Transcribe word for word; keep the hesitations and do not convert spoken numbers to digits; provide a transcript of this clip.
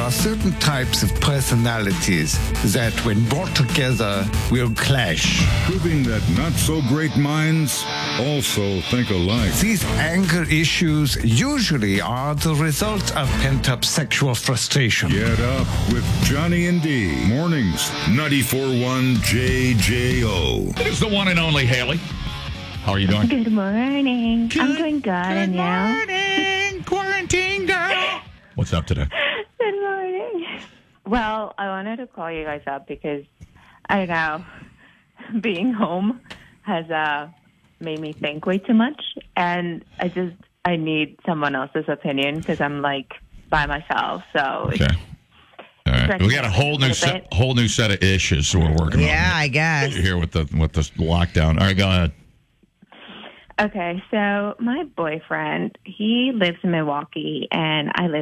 are certain types of personalities that, when brought together, will clash. Proving that not-so-great minds also think alike. These anger issues usually are the result of pent-up sexual frustration. Get up with Johnny and D. Mornings, ninety-four point one J J O. It is the one and only Haley. How are you doing? Good morning. Good, I'm doing good, and good you? morning, quarantine girl. What's up today? Good morning. Well, I wanted to call you guys up because, I don't know, being home has uh, made me think way too much, and I just, I need someone else's opinion because I'm, like, by myself, so... Okay. All right. We got a whole new set, whole new set of issues, so we're working Yeah, on. Yeah, I guess. Here with the with the lockdown. All right, go ahead. Okay, so my boyfriend, he lives in Milwaukee, and I live